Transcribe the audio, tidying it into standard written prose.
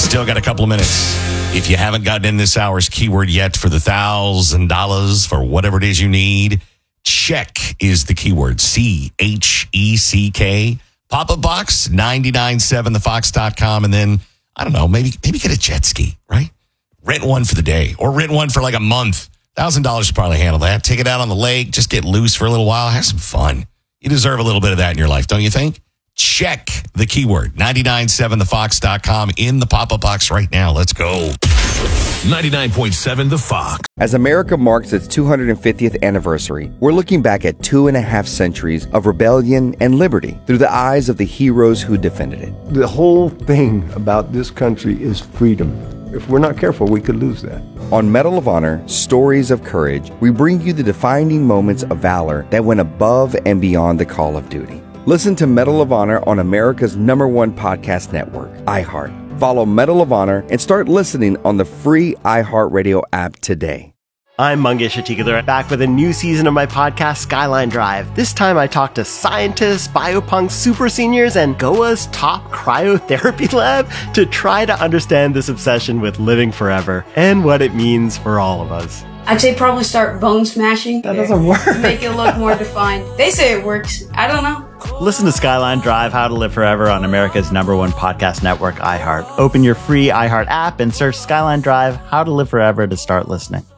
Still got a couple of minutes. If you haven't gotten in this hour's keyword yet for the $1,000 for whatever it is you need, check is the keyword. CHECK. Pop-up box, 997thefox.com. And then, I don't know, maybe get a jet ski, right? Rent one for the day or rent one for like a month. $1,000 should probably handle that. Take it out on the lake. Just get loose for a little while. Have some fun. You deserve a little bit of that in your life, don't you think? Check the keyword, 997thefox.com in the pop-up box right now. Let's go. 99.7 The Fox. As America marks its 250th anniversary, we're looking back at 2.5 centuries of rebellion and liberty through the eyes of the heroes who defended it. The whole thing about this country is freedom. If we're not careful, we could lose that. On Medal of Honor, Stories of Courage, we bring you the defining moments of valor that went above and beyond the call of duty. Listen to Medal of Honor on America's #1 podcast network, iHeart. Follow Medal of Honor and start listening on the free iHeartRadio app today. I'm Mangesh Atikadar, back with a new season of my podcast, Skyline Drive. This time I talk to scientists, biopunks, super seniors, and Goa's top cryotherapy lab to try to understand this obsession with living forever and what it means for all of us. I'd say probably start bone smashing. That doesn't work. Make it look more defined. They say it works. I don't know. Listen to Skyline Drive, How to Live Forever on America's #1 podcast network, iHeart. Open your free iHeart app and search Skyline Drive, How to Live Forever to start listening.